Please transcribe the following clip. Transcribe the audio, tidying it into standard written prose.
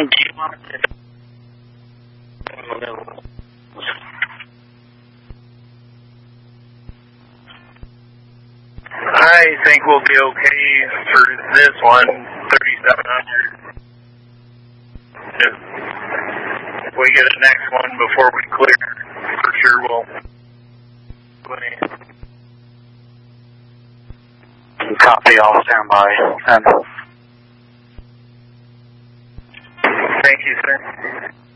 I think we'll be okay for this one, 3,700. If we get a next one before we clear, for sure we'll. Copy, all stand by. Thank you, sir.